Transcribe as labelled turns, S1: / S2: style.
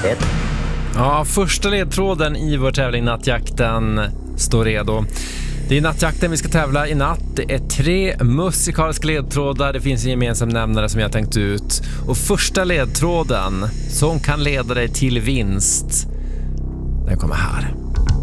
S1: 1.
S2: Ja, första ledtråden i vår tävling Nattjakten står redo. Det är Nattjakten vi ska tävla i natt. Det är 3 musikaliska ledtrådar. Det finns en gemensam nämnare som jag tänkt ut. Och första ledtråden som kan leda dig till vinst, den kommer här.